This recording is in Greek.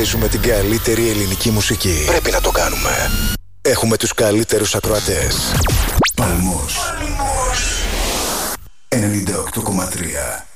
παίζουμε την καλύτερη ελληνική μουσική. Πρέπει να το κάνουμε. Έχουμε τους καλύτερους ακροατές. Παλμός 98,3.